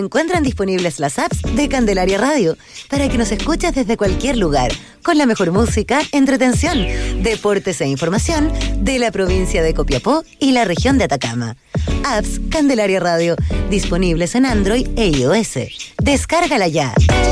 Encuentran disponibles las apps de Candelaria Radio para que nos escuches desde cualquier lugar, con la mejor música, entretención, deportes e información de la provincia de Copiapó y la región de Atacama. Apps Candelaria Radio, disponibles en Android e iOS. Descárgala ya.